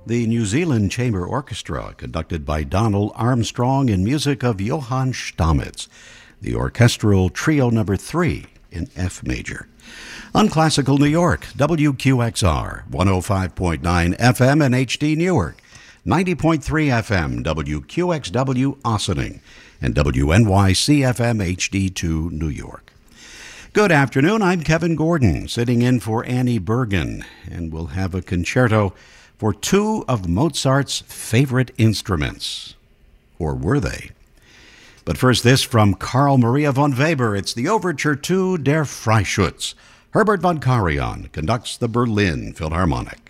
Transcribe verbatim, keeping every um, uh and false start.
The New Zealand Chamber Orchestra, conducted by Donald Armstrong in music of Johann Stamitz. The Orchestral Trio Number three in F major. On Classical New York, W Q X R, one oh five point nine F M and H D Newark, ninety point three F M, W Q X W Ossining, and W N Y C F M H D two New York. Good afternoon, I'm Kevin Gordon, sitting in for Annie Bergen, and we'll have a concerto for two of Mozart's favorite instruments. Or were they? But first, this from Carl Maria von Weber. It's the Overture to Der Freischütz. Herbert von Karajan conducts the Berlin Philharmonic.